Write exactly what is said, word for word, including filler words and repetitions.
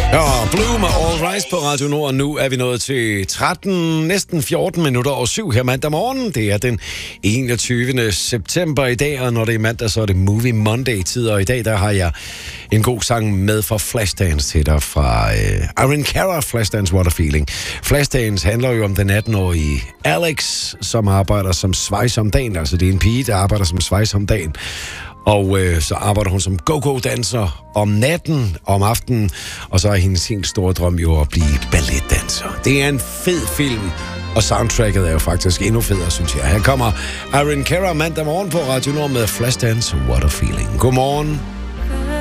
Ja, Blue med All Rise på Radio Nord. Nu er vi nået til tretten, næsten fjorten minutter over syv her mandag morgen. Det er den enogtyvende september i dag, og når det er mandag, så er det Movie Monday-tid. Og i dag, der har jeg en god sang med fra Flashdance til dig fra uh, Irene Cara, Flashdance What a Feeling. Flashdance handler jo om den atten-årige Alex, som arbejder som svejs om dagen. Altså, det er en pige, der arbejder som svejs om dagen. Og øh, så arbejder hun som go-go-danser om natten, om aftenen, og så er hendes helt store drøm jo at blive balletdanser. Det er en fed film, og soundtracket er jo faktisk endnu federe, synes jeg. Her kommer Irene Cara mandag morgen på Radio Nord med Flashdance What a Feeling. Godmorgen.